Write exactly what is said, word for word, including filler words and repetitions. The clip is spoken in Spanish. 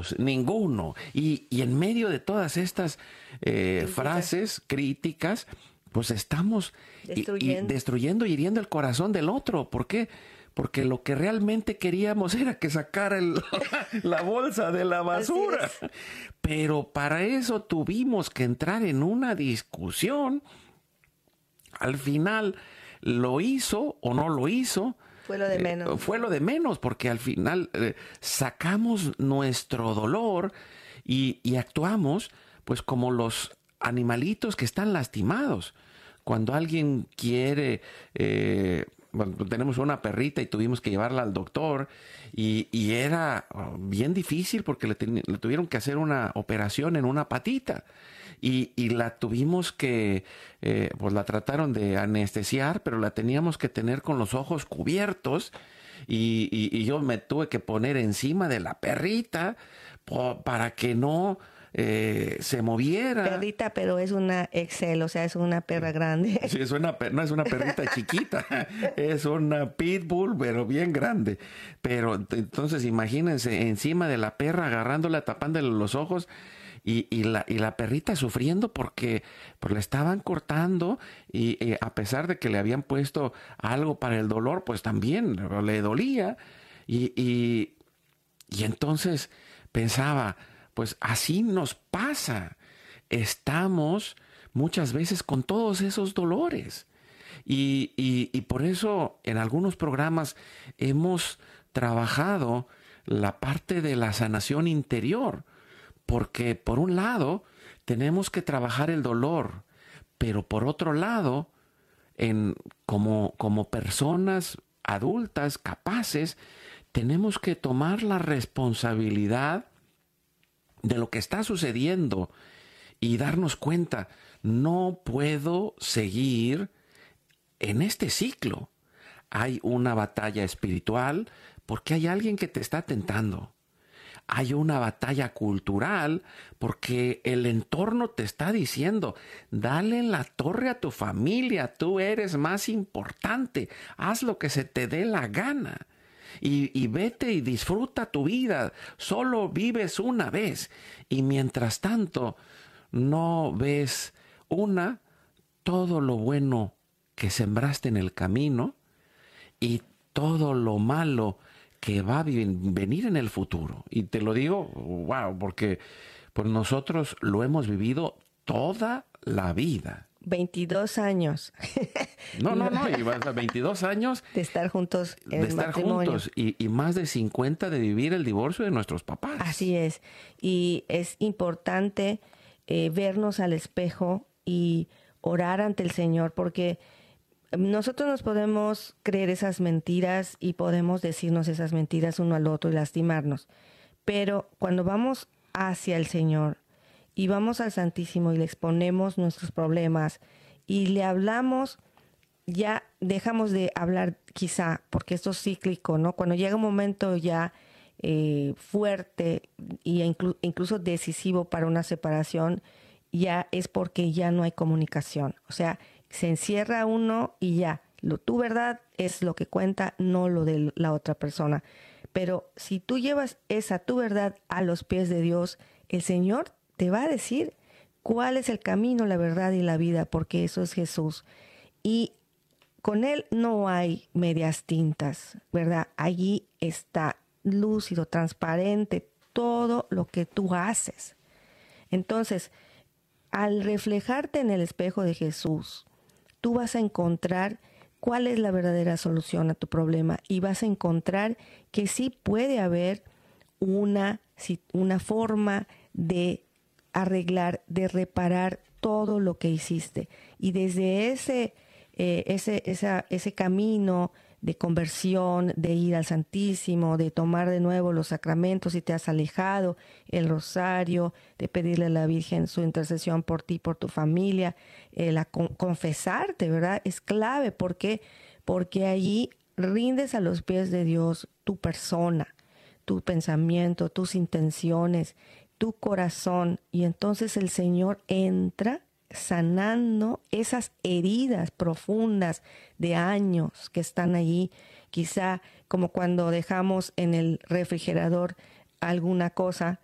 Dios, ninguno. Y, y en medio de todas estas eh, frases críticas, pues estamos destruyendo. Y, y destruyendo y hiriendo el corazón del otro. ¿Por qué? Porque lo que realmente queríamos era que sacara el, la bolsa de la basura. Pero para eso tuvimos que entrar en una discusión. Al final, ¿lo hizo o no lo hizo? Fue lo de menos. Eh, fue lo de menos, porque al final eh, sacamos nuestro dolor y, y actuamos pues como los animalitos que están lastimados. Cuando alguien quiere... Eh, Bueno, tenemos una perrita y tuvimos que llevarla al doctor y, y era bien difícil porque le, ten, le tuvieron que hacer una operación en una patita y, y la tuvimos que, eh, pues la trataron de anestesiar, pero la teníamos que tener con los ojos cubiertos y, y, y yo me tuve que poner encima de la perrita po, para que no... Eh, se moviera. Perrita, pero es una Excel, o sea, es una perra grande. Sí, es una, no es una perrita chiquita, es una pitbull, pero bien grande. Pero entonces imagínense, encima de la perra, agarrándola, tapándole los ojos, y, y, la, y la perrita sufriendo porque pues, le estaban cortando, y, y a pesar de que le habían puesto algo para el dolor, pues también le dolía. Y, y, y entonces pensaba, pues así nos pasa. Estamos muchas veces con todos esos dolores. Y, y, y por eso en algunos programas hemos trabajado la parte de la sanación interior. Porque por un lado tenemos que trabajar el dolor, pero por otro lado, en, como, como personas adultas capaces, tenemos que tomar la responsabilidad de lo que está sucediendo y darnos cuenta, no puedo seguir en este ciclo. Hay una batalla espiritual porque hay alguien que te está tentando. Hay una batalla cultural porque el entorno te está diciendo, dale en la torre a tu familia, tú eres más importante, haz lo que se te dé la gana. Y, y vete y disfruta tu vida. Solo vives una vez. Y mientras tanto, no ves una, todo lo bueno que sembraste en el camino y todo lo malo que va a venir en el futuro. Y te lo digo, wow, porque pues nosotros lo hemos vivido toda la vida. veintidós años. No, no, no, y vas a veintidós años de estar juntos en de el estar matrimonio. juntos y, y más de cincuenta de vivir el divorcio de nuestros papás. Así es. Y es importante eh, vernos al espejo y orar ante el Señor, porque nosotros nos podemos creer esas mentiras y podemos decirnos esas mentiras uno al otro y lastimarnos. Pero cuando vamos hacia el Señor y vamos al Santísimo y le exponemos nuestros problemas y le hablamos, ya dejamos de hablar quizá, porque esto es cíclico, ¿no? Cuando llega un momento ya eh, fuerte e inclu- incluso decisivo para una separación, ya es porque ya no hay comunicación. O sea, se encierra uno y ya, lo, tu verdad es lo que cuenta, no lo de la otra persona. Pero si tú llevas esa tu verdad a los pies de Dios, el Señor te va a decir cuál es el camino, la verdad y la vida, porque eso es Jesús. Y con Él no hay medias tintas, ¿verdad? Allí está lúcido, transparente, todo lo que tú haces. Entonces, al reflejarte en el espejo de Jesús, tú vas a encontrar cuál es la verdadera solución a tu problema y vas a encontrar que sí puede haber una, una forma de arreglar, de reparar todo lo que hiciste. Y desde ese, eh, ese, esa, ese camino de conversión, de ir al Santísimo, de tomar de nuevo los sacramentos si te has alejado, el rosario, de pedirle a la Virgen su intercesión por ti, por tu familia, eh, la con, confesarte, ¿verdad? Es clave. ¿Por qué? Porque allí rindes a los pies de Dios tu persona, tu pensamiento, tus intenciones, tu corazón, y entonces el Señor entra sanando esas heridas profundas de años que están allí, quizá como cuando dejamos en el refrigerador alguna cosa